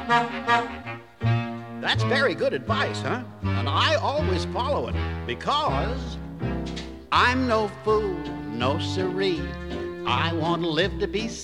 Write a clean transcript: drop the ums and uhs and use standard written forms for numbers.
That's very good advice, huh? And I always follow it because I'm no fool, no siree. I want to live to be